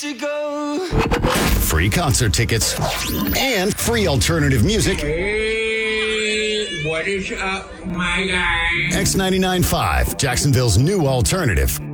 to go. Free concert tickets and free alternative music. Hey, what is up, my guy? X99.5, Jacksonville's new alternative.